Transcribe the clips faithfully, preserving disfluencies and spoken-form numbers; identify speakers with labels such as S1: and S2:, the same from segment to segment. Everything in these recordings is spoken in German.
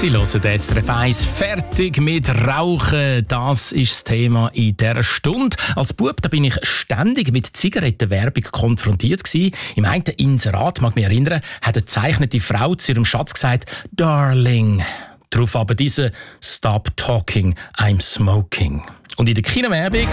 S1: Sie hören S R F eins fertig mit Rauchen. Das ist das Thema in dieser Stunde. Als Bub da bin ich ständig mit Zigarettenwerbung konfrontiert gewesen. Im einen Inserat, mag mich erinnern, hat eine zeichnete Frau zu ihrem Schatz gesagt, «Darling». Darauf aber diese «Stop talking, I'm smoking». Und in der Kinowerbung,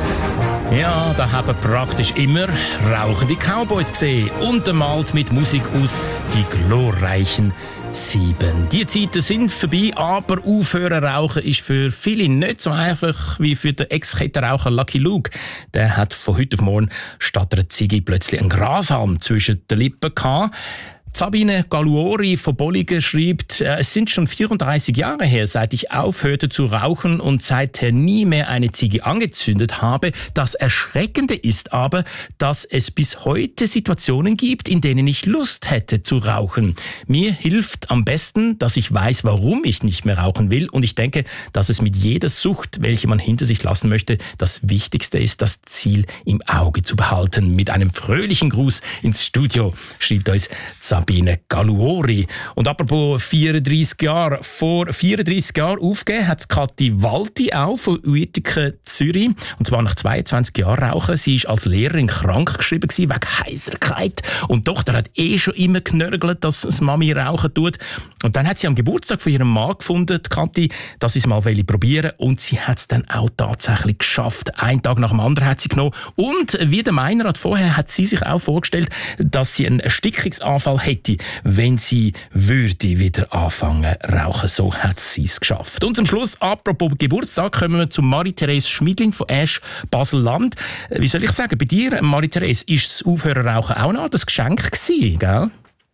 S1: ja, da haben wir praktisch immer rauchende Cowboys gesehen. Untermalt mit Musik aus «Die glorreichen Sieben». Die Zeiten sind vorbei, aber aufhören rauchen ist für viele nicht so einfach wie für den Ex-Kettenraucher Lucky Luke. Der hat von heute auf morgen statt einer Ziege plötzlich einen Grashalm zwischen den Lippen gehabt. Sabine Galuori von Bolligen schreibt, es sind schon vierunddreißig Jahre her, seit ich aufhörte zu rauchen und seither nie mehr eine Ziege angezündet habe. Das Erschreckende ist aber, dass es bis heute Situationen gibt, in denen ich Lust hätte zu rauchen. Mir hilft am besten, dass ich weiß, warum ich nicht mehr rauchen will, und ich denke, dass es mit jeder Sucht, welche man hinter sich lassen möchte, das Wichtigste ist, das Ziel im Auge zu behalten. Mit einem fröhlichen Gruß ins Studio schreibt uns Sabine Sabine Galuori. Und apropos vierunddreissig Jahre, vor vierunddreissig Jahren aufgegeben hat Kathi Walti auch von Uetiken, Zürich. Und zwar nach zweiundzwanzig Jahren Rauchen. Sie war als Lehrerin krank geschrieben wegen Heiserkeit. Und die Tochter hat eh schon immer genörgelt, dass das Mami rauchen tut. Und dann hat sie am Geburtstag von ihrem Mann gefunden, die Kathi, dass sie es mal probieren wollte. Und sie hat es dann auch tatsächlich geschafft. Einen Tag nach dem anderen hat sie genommen. Und wie der Meinerat vorher hat sie sich auch vorgestellt, dass sie einen Erstickungsanfall hätte, wenn sie würde wieder anfangen rauchen. So hat sie es geschafft. Und zum Schluss, apropos Geburtstag, kommen wir zu Marie-Therese Schmidling von Asch Basel-Land. Wie soll ich sagen, bei dir, Marie-Therese, ist das Aufhören rauchen auch noch das Geschenk gewesen, gell?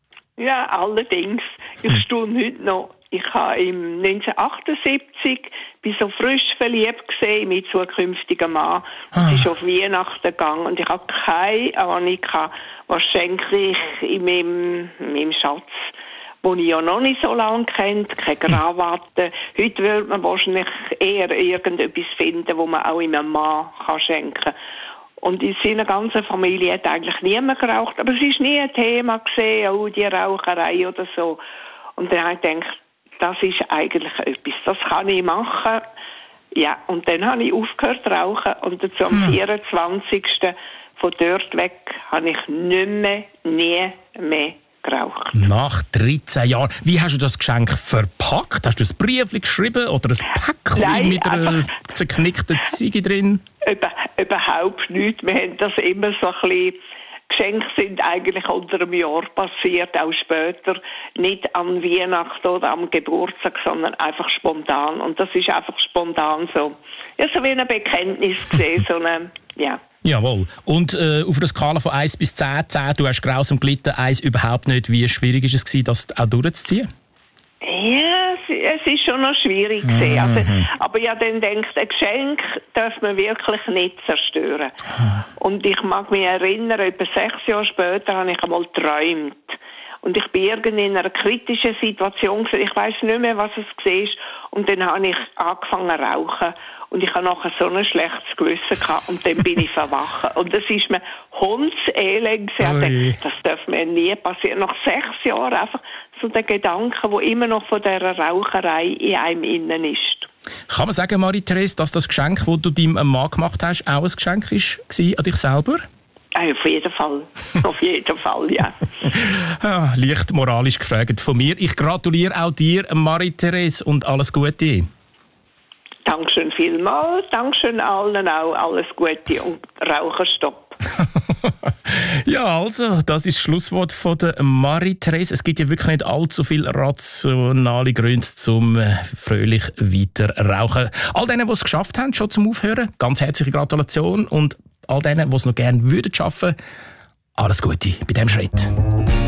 S2: Ja, allerdings. Ich staune heute noch. Ich habe im neunzehnhundertachtundsiebzig bin so frisch verliebt gesehen mit zukünftigen Mann. Es ist auf Weihnachten gegangen und ich habe keine Ahnung, was schenke ich in meinem, in meinem Schatz, den ich ja noch nicht so lange kennt, keine Krawatte. Heute würde man wahrscheinlich eher irgendetwas finden, wo man auch einem Mann kann schenken kann. Und in seiner ganzen Familie hat eigentlich niemand geraucht, aber es ist nie ein Thema gesehen, oh, die Raucherei oder so. Und dann habe ich gedacht, das ist eigentlich etwas, das kann ich machen. Ja, und dann habe ich aufgehört zu rauchen und dazu am vierundzwanzigsten von dort weg habe ich nicht mehr, nie mehr geraucht.
S1: Nach dreizehn Jahren. Wie hast du das Geschenk verpackt? Hast du ein Brief geschrieben oder ein Päckchen mit einer zerknickten Ziege drin?
S2: Über, überhaupt nicht. Wir haben das immer so ein bisschen... Geschenke sind eigentlich unter einem Jahr passiert, auch später. Nicht an Weihnachten oder am Geburtstag, sondern einfach spontan. Und das ist einfach spontan so. Ja, so wie ein Bekenntnis gesehen, so eine, ja.
S1: Jawohl. Und äh, auf einer Skala von eins bis zehn, zehn, du hast grausam gelitten, eins überhaupt nicht. Wie schwierig ist es gewesen, das auch durchzuziehen?
S2: Ja, es ist schon noch schwierig gewesen.
S1: Mhm.
S2: Also, aber ja, dann denkt, ein Geschenk darf man wirklich nicht zerstören. Und ich mag mich erinnern, etwa sechs Jahre später habe ich einmal geträumt. Und ich bin irgendwie in einer kritischen Situation gewesen. Ich weiss nicht mehr, was es war. Und dann habe ich angefangen zu rauchen. Und ich hatte nachher so ein schlechtes Gewissen gehabt. Und dann bin ich verwacht. Und das ist mir hundselend gewesen. Das darf mir nie passieren. Nach sechs Jahren einfach so der Gedanke, der immer noch von dieser Raucherei in einem innen ist.
S1: Kann man sagen, Marie-Therese, dass das Geschenk, das du deinem Mann gemacht hast, auch ein Geschenk war an dich selber?
S2: Ja, auf jeden Fall. Auf jeden Fall, ja.
S1: Ja, leicht moralisch gefragt von mir. Ich gratuliere auch dir, Marie-Therese, und alles Gute.
S2: Dankeschön vielmals. Dankeschön allen auch. Alles Gute und Raucherstopp.
S1: Ja, also, das ist das Schlusswort von der Marie-Therese. Es gibt ja wirklich nicht allzu viele rationale Gründe zum äh, fröhlich weiter rauchen. All denen, die es geschafft haben, schon zum Aufhören, ganz herzliche Gratulation. Und all denen, die es noch gerne würden schaffen, alles Gute bei diesem Schritt.